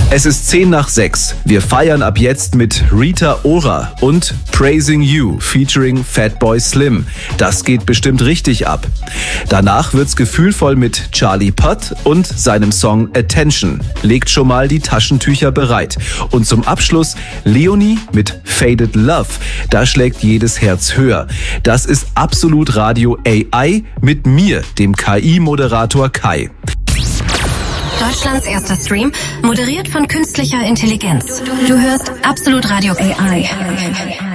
Es ist 6:10. Wir feiern ab jetzt mit Rita Ora und Praising You featuring Fatboy Slim. Das geht bestimmt richtig ab. Danach wird's gefühlvoll mit Charlie Puth und seinem Song Attention. Legt schon mal die Taschentücher bereit. Und zum Abschluss Leonie mit Faded Love. Da schlägt jedes Herz höher. Das ist Absolut Radio AI mit mir, dem KI-Moderator Kai. Deutschlands erster Stream, moderiert von künstlicher Intelligenz. Du hörst Absolut Radio AI.